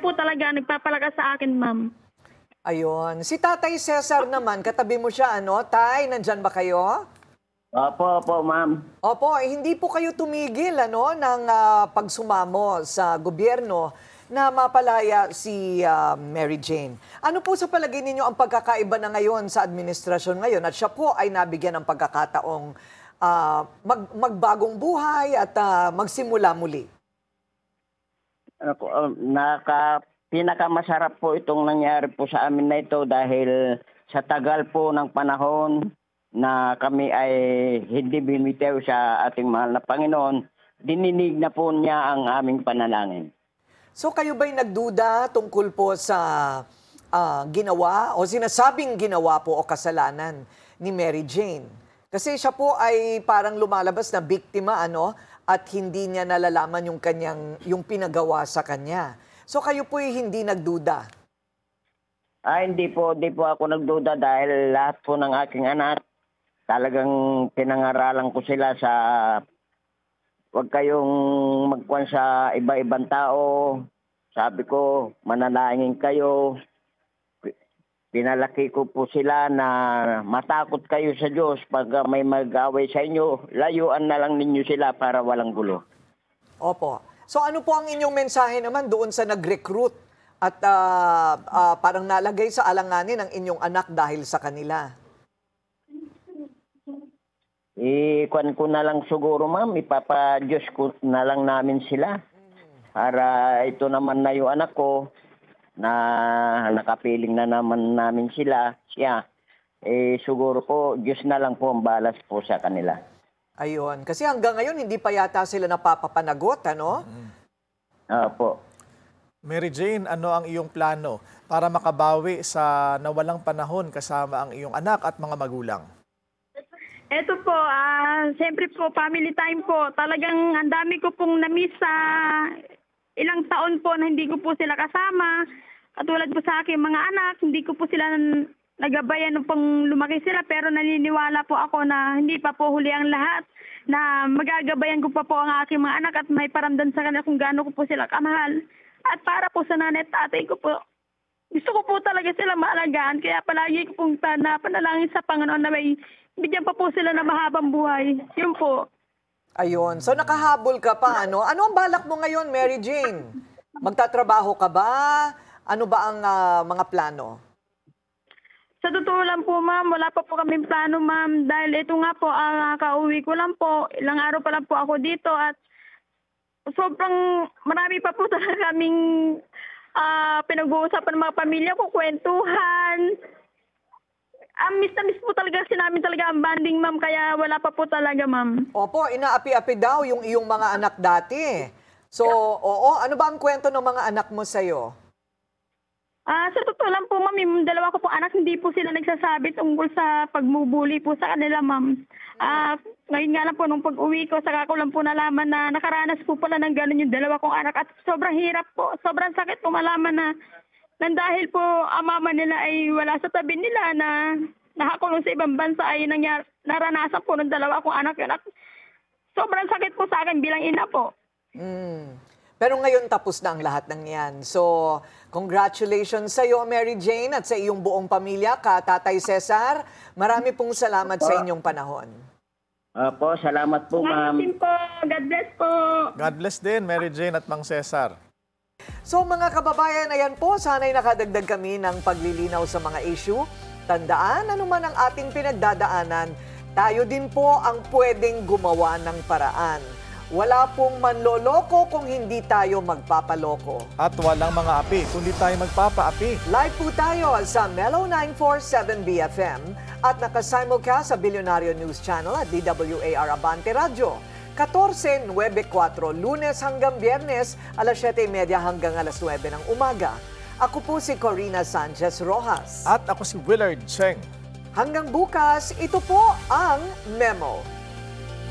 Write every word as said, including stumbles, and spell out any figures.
po talaga nagpapalakas sa akin, ma'am. Ayun. Si Tatay Cesar naman, katabi mo siya, ano? Tay, nandyan ba kayo? Opo, opo, ma'am. Opo, eh, hindi po kayo tumigil ano, ng ah, pagsumamo sa gobyerno na mapalaya si ah, Mary Jane. Ano po sa palagay ninyo ang pagkakaiba na ngayon sa administrasyon ngayon at siya po ay nabigyan ng pagkakataong ah, mag, magbagong buhay at ah, magsimula muli? Ako, um, naka, pinakamasarap po itong nangyari po sa amin na ito dahil sa tagal po ng panahon na kami ay hindi bumitaw sa ating mahal na Panginoon, dininig na po niya ang aming panalangin. So kayo ba'y nagduda tungkol po sa ah, ginawa o sinasabing ginawa po o kasalanan ni Mary Jane? Kasi siya po ay parang lumalabas na biktima ano at hindi niya nalalaman yung kanyang yung pinagawa sa kanya. So kayo po ay hindi nagduda. Ay, hindi po, hindi po ako nagduda dahil lahat po ng aking anak, talagang pinangaralan ko sila sa huwag kayong magkuhan sa iba-ibang tao. Sabi ko, manalangin kayo. Pinalaki ko po sila na matakot kayo sa Diyos. Pag may mag-away sa inyo, layuan na lang ninyo sila para walang gulo. Opo. So ano po ang inyong mensahe naman doon sa nag-recruit at ah, ah, parang nalagay sa alanganin ang inyong anak dahil sa kanila? Ikuan ko na lang siguro, ma'am. Ipapa-Diyos ko na lang namin sila. Para ito naman na yung anak ko na nakapiling na naman namin sila. Siya, eh siguro po, Diyos na lang po ang balas po sa kanila. Ayun. Kasi hanggang ngayon, hindi pa yata sila napapapanagot, ano? Opo. Mary Jane, ano ang iyong plano para makabawi sa nawalang panahon kasama ang iyong anak at mga magulang? Eto po, ah, siyempre po, family time po. Talagang ang dami ko pong na-miss sa ilang taon po na hindi ko po sila kasama. Katulad po sa aking mga anak, hindi ko po sila nagabayan nung pong lumaki sila. Pero naniniwala po ako na hindi pa po huli ang lahat. Na magagabayan ko pa po ang aking mga anak at may paramdam sa kanila kung gaano ko po sila kamahal. At para po sa nanay at tatay ko po, gusto ko po talaga sila maalagaan. Kaya palagi ko pong na panalangin sa Panginoon na may bigyan pa po sila ng mahabang buhay. Yun po. Ayun. So nakahabol ka pa, ano? Ano ang balak mo ngayon, Mary Jane? Magtatrabaho ka ba? Ano ba ang ah, mga plano? Sa totoo lang po, ma'am, wala pa po kaming plano, ma'am. Dahil ito nga po, ang kauwi ko lang po. Ilang araw pa lang po ako dito at sobrang marami pa po talaga kaming ah, pinag-uusapan ng mga pamilya ko, kwentuhan. Ang miss na miss po talaga si namin talaga ang banding, ma'am, kaya wala pa po talaga, ma'am. Opo, inaapi-api daw yung iyong mga anak dati. So, oo, ano ba ang kwento ng mga anak mo sa'yo? Ah, sa totoo lang po, ma'am, yung dalawa ko po anak, hindi po sila nagsasabi tungkol sa pagmubuli po sa kanila, ma'am. Ah, ngayon nga lang po, nung pag-uwi ko, saka ko lang po nalaman na nakaranas po pala ng gano'n yung dalawa kong anak. At sobrang hirap po, sobrang sakit po malaman na nang dahil po ang mama nila ay wala sa tabi nila na nakakulong sa ibang bansa ay nangyar naranasan po ng dalawa kong anak yun. At sobrang sakit po sa akin bilang ina po. Mm. Pero ngayon tapos na ang lahat ng yan. So, congratulations sa iyo, Mary Jane, at sa iyong buong pamilya, ka Tatay Cesar. Marami pong salamat sa inyong panahon. Opo, salamat po, Salamat ma'am. din po. God bless po. God bless din, Mary Jane at Mang Cesar. So mga kababayan, ayan po, sana'y nakadagdag kami ng paglilinaw sa mga issue. Tandaan, ano man ang ating pinagdadaanan, tayo din po ang pwedeng gumawa ng paraan. Wala pong manloloko kung hindi tayo magpapaloko. At walang mga api, kundi tayo magpapaapi. Live po tayo sa Mellow nine forty-seven B F M at nakasimulcast sa Billionario News Channel at D W A R Abante Radio. fourteen ninety-four, Lunes hanggang Biyernes, alas siyete thirty hanggang alas nuwebe ng umaga. Ako po si Corina Sanchez Rojas. At ako si Willard Cheng. Hanggang bukas, ito po ang Memo.